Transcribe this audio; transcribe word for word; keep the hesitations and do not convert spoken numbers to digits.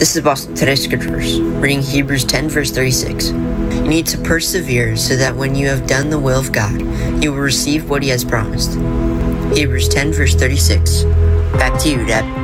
This is Boss today's scripture verse, reading Hebrews ten verse thirty-six. You need to persevere so that when you have done the will of God, you will receive what he has promised. Hebrews ten verse thirty-six. Back to you, Dad.